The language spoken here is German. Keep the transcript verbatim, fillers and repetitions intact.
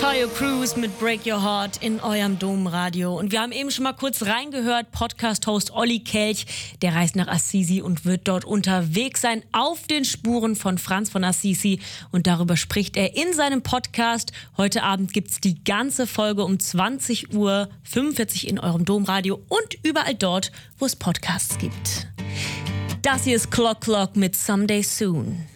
Taio Cruz mit Break Your Heart in eurem Domradio. Und wir haben eben schon mal kurz reingehört, Podcast-Host Olli Kelch, der reist nach Assisi und wird dort unterwegs sein auf den Spuren von Franz von Assisi. Und darüber spricht er in seinem Podcast. Heute Abend gibt's die ganze Folge um zwanzig Uhr fünfundvierzig in eurem Domradio und überall dort, wo es Podcasts gibt. Das hier ist Clock Clock mit Someday Soon.